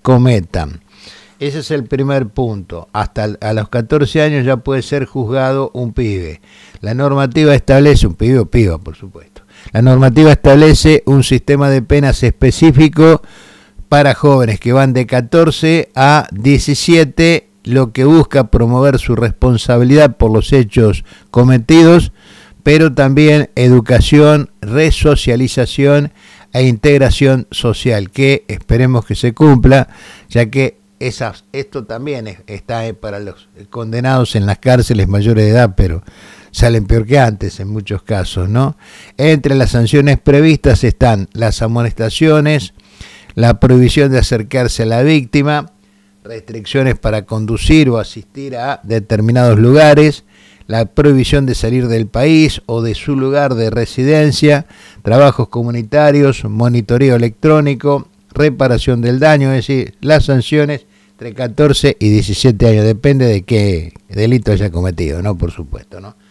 cometan. Ese es el primer punto. Hasta a los 14 años ya puede ser juzgado un pibe. La normativa establece, un pibe o piba, por supuesto. La normativa establece un sistema de penas específico para jóvenes que van de 14 a 17, lo que busca promover su responsabilidad por los hechos cometidos, pero también educación, resocialización e integración social, que esperemos que se cumpla, ya que esto también está para los condenados en las cárceles mayores de edad, pero salen peor que antes en muchos casos, ¿no? Entre las sanciones previstas están las amonestaciones, la prohibición de acercarse a la víctima, restricciones para conducir o asistir a determinados lugares, la prohibición de salir del país o de su lugar de residencia, trabajos comunitarios, monitoreo electrónico, reparación del daño, es decir, las sanciones entre 14 y 17 años, depende de qué delito haya cometido, ¿no? Por supuesto, ¿no?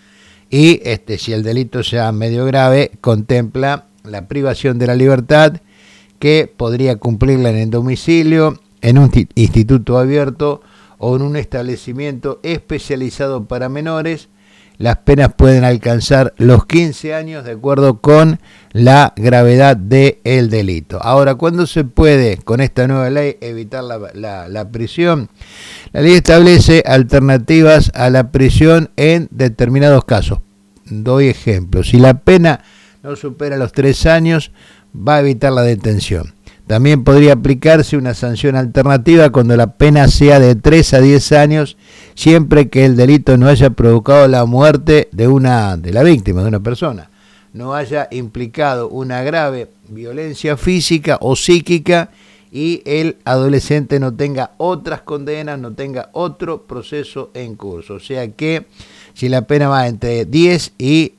Y si el delito sea medio grave, contempla la privación de la libertad, que podría cumplirla en el domicilio, en un instituto abierto o en un establecimiento especializado para menores. Las penas pueden alcanzar los 15 años de acuerdo con la gravedad del delito. Ahora, ¿cuándo se puede, con esta nueva ley, evitar la prisión? La ley establece alternativas a la prisión en determinados casos. Doy ejemplos. Si la pena no supera los 3 años, va a evitar la detención. También podría aplicarse una sanción alternativa cuando la pena sea de 3 a 10 años, siempre que el delito no haya provocado la muerte de la víctima, de una persona, no haya implicado una grave violencia física o psíquica y el adolescente no tenga otras condenas, no tenga otro proceso en curso. O sea que si la pena va entre 3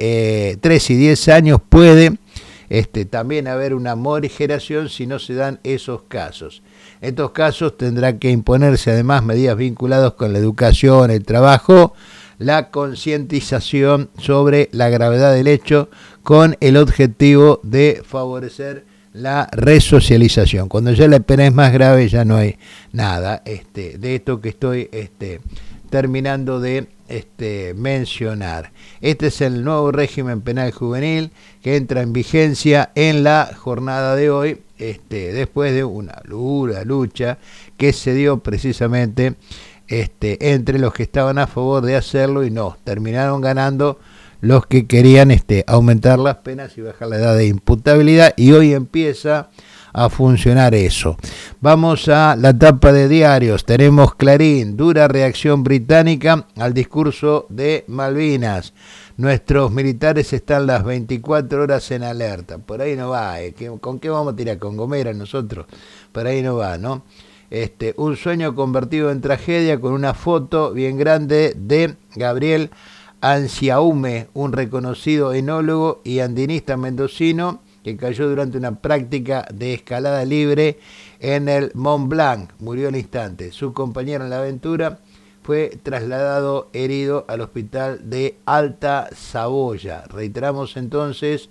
y 10 años, puede también haber una morigeración si no se dan esos casos. En estos casos tendrá que imponerse además medidas vinculadas con la educación, el trabajo, la concientización sobre la gravedad del hecho, con el objetivo de favorecer la resocialización. Cuando ya la pena es más grave, ya no hay nada de esto que estoy terminando de mencionar. Este es el nuevo régimen penal juvenil que entra en vigencia en la jornada de hoy, después de una dura lucha que se dio precisamente entre los que estaban a favor de hacerlo y no, terminaron ganando los que querían aumentar las penas y bajar la edad de imputabilidad, y hoy empieza a funcionar eso. Vamos a la tapa de diarios. Tenemos Clarín: dura reacción británica al discurso de Malvinas. Nuestros militares están las 24 horas en alerta. Por ahí no va, ¿con qué vamos a tirar? ¿Con Gomera nosotros? Por ahí no va, ¿no? Un sueño convertido en tragedia, con una foto bien grande de Gabriel Anciaume, un reconocido enólogo y andinista mendocino que cayó durante una práctica de escalada libre en el Mont Blanc. Murió al instante. Su compañero en la aventura fue trasladado herido al hospital de Alta Saboya. Reiteramos entonces,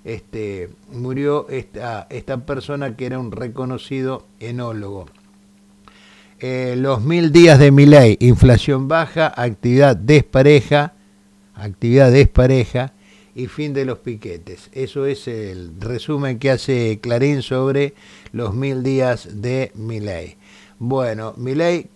murió esta persona que era un reconocido enólogo. Los 1000 días de Milei: inflación baja, actividad despareja y fin de los piquetes. Eso es el resumen que hace Clarín sobre los 1000 días de Milei. Bueno, Milei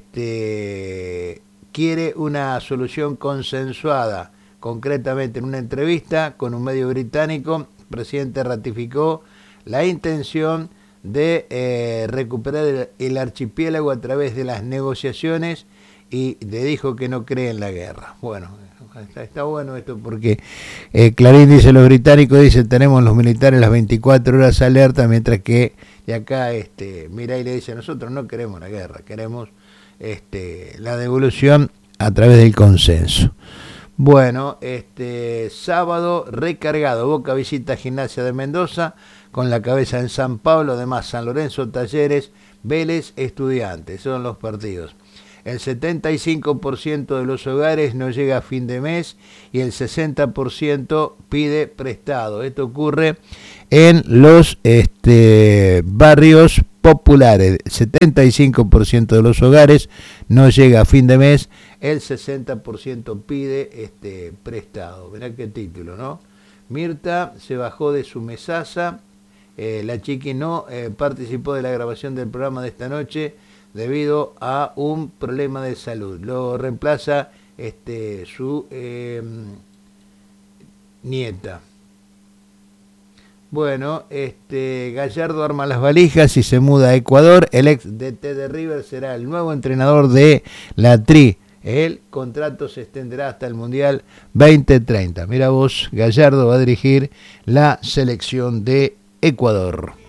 quiere una solución consensuada. Concretamente, en una entrevista con un medio británico, el presidente ratificó la intención de recuperar el archipiélago a través de las negociaciones y le dijo que no cree en la guerra. Bueno, está bueno esto porque Clarín dice, los británicos dicen tenemos los militares las 24 horas alerta, mientras que de acá Milei le dice, nosotros no queremos la guerra, queremos la devolución a través del consenso. Bueno, sábado recargado, Boca visita Gimnasia de Mendoza con la cabeza en San Pablo, además San Lorenzo, Talleres, Vélez, Estudiantes, son los partidos. El 75% de los hogares no llega a fin de mes y el 60% pide prestado. Esto ocurre en los barrios populares. El 75% de los hogares no llega a fin de mes, el 60% pide prestado. Mirá qué título, ¿no? Mirta se bajó de su mesaza. La chiqui no participó de la grabación del programa de esta noche debido a un problema de salud. Lo reemplaza su nieta. Bueno, Gallardo arma las valijas y se muda a Ecuador. El ex DT de River será el nuevo entrenador de la Tri. El contrato se extenderá hasta el Mundial 2030. Mira vos, Gallardo va a dirigir la selección de Ecuador.